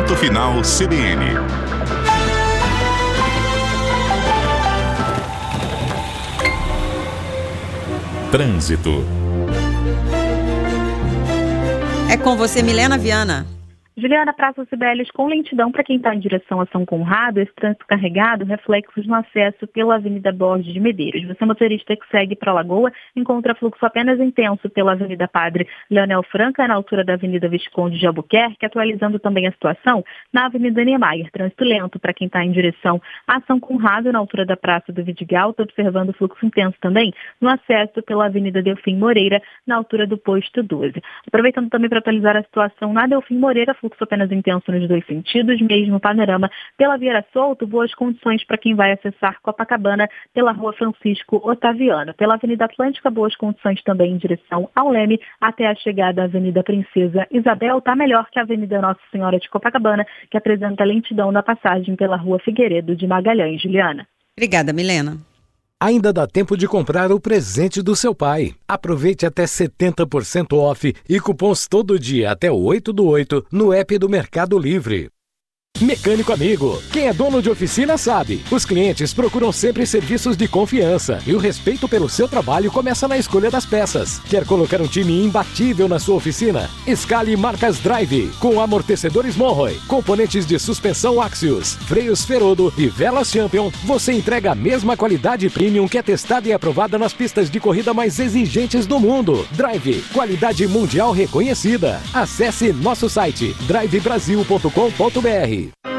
Ponto Final CBN. Trânsito. É com você, Milena Viana. Juliana, Praça Cibeles com lentidão para quem está em direção a São Conrado. Esse trânsito carregado, reflexos no acesso pela Avenida Borges de Medeiros. Você, motorista que segue para a Lagoa, encontra fluxo apenas intenso pela Avenida Padre Leonel Franca, na altura da Avenida Visconde de Albuquerque, atualizando também a situação na Avenida Niemeyer. Trânsito lento para quem está em direção a São Conrado, na altura da Praça do Vidigal, observando fluxo intenso também no acesso pela Avenida Delfim Moreira, na altura do Posto 12. Aproveitando também para atualizar a situação na Delfim Moreira, fluxo apenas intenso nos dois sentidos, mesmo panorama pela Vieira Solto, boas condições para quem vai acessar Copacabana pela Rua Francisco Otaviano. Pela Avenida Atlântica, boas condições também em direção ao Leme, até a chegada à Avenida Princesa Isabel, está melhor que a Avenida Nossa Senhora de Copacabana, que apresenta lentidão na passagem pela Rua Figueiredo de Magalhães. Juliana. Obrigada, Milena. Ainda dá tempo de comprar o presente do seu pai. Aproveite até 70% off e cupons todo dia até o 8/8 no app do Mercado Livre. Mecânico amigo, quem é dono de oficina sabe. Os clientes procuram sempre serviços de confiança e o respeito pelo seu trabalho começa na escolha das peças. Quer colocar um time imbatível na sua oficina? Escale marcas Drive, com amortecedores Monroe, componentes de suspensão Axios, freios Ferodo e velas Champion. Você entrega a mesma qualidade premium que é testada e aprovada nas pistas de corrida mais exigentes do mundo. Drive, qualidade mundial reconhecida. Acesse nosso site drivebrasil.com.br.